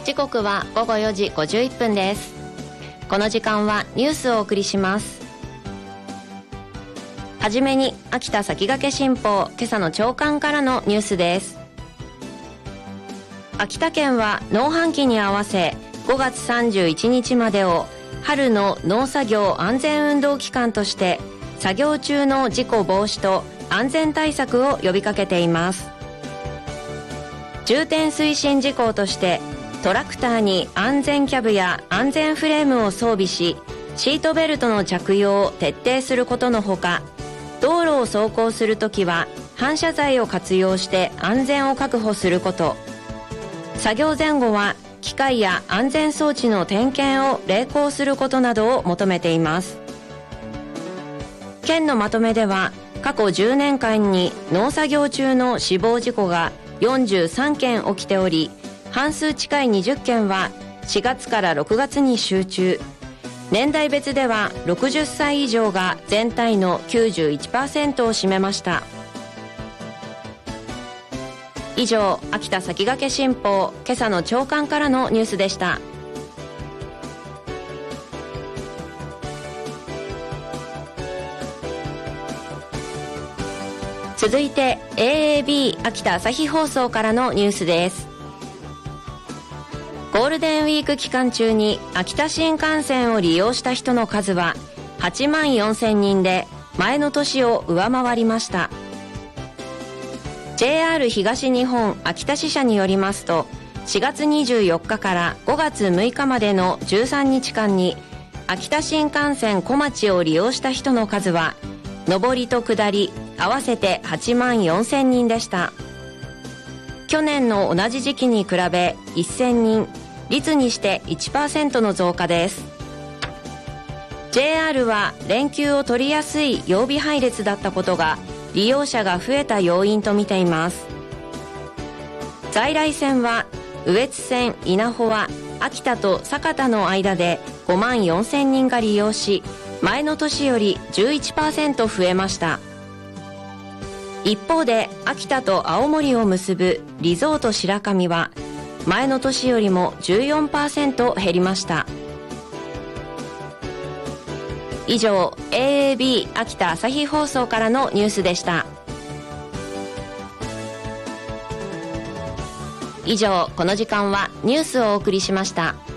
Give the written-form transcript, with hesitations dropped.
時刻は午後4時51分です。この時間はニュースをお送りします。はじめに秋田先駆け新報、今朝の朝刊からのニュースです。秋田県は農繁期に合わせ5月31日までを春の農作業安全運動期間として作業中の事故防止と安全対策を呼びかけています。重点推進事項としてトラクターに安全キャブや安全フレームを装備し、シートベルトの着用を徹底することのほか、道路を走行するときは反射材を活用して安全を確保すること、作業前後は機械や安全装置の点検を励行することなどを求めています。県のまとめでは、過去10年間に農作業中の死亡事故が43件起きており、半数近い20件は4月から6月に集中。年代別では60歳以上が全体の 91% を占めました。以上、秋田先駆け新報、今朝の朝刊からのニュースでした。続いて AAB 秋田朝日放送からのニュースです。ゴールデンウィーク期間中に秋田新幹線を利用した人の数は8万4000人で前の年を上回りました。 JR 東日本秋田支社によりますと、4月24日から5月6日までの13日間に秋田新幹線小町を利用した人の数は上りと下り合わせて8万4000人でした。去年の同じ時期に比べ1000人、率にして 1% の増加です。 JR は連休を取りやすい曜日配列だったことが利用者が増えた要因と見ています。在来線は羽越線稲穂は秋田と酒田の間で5万4000人が利用し、前の年より 11% 増えました。一方で秋田と青森を結ぶリゾート白神は前の年よりも 14% 減りました。以上、 AAB 秋田朝日放送からのニュースでした。以上、この時間はニュースをお送りしました。